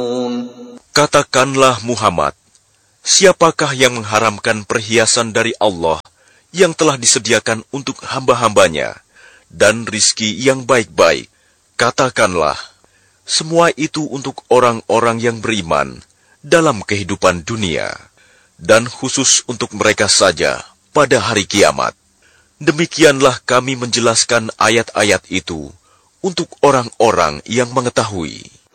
Katakanlah Muhammad, siapakah yang mengharamkan perhiasan dari Allah yang telah disediakan untuk hamba-hambanya dan rizki yang baik-baik? Katakanlah, semua itu untuk orang-orang yang beriman dalam kehidupan dunia, dan khusus untuk mereka saja pada hari kiamat. Demikianlah kami menjelaskan ayat-ayat itu untuk orang-orang yang mengetahui.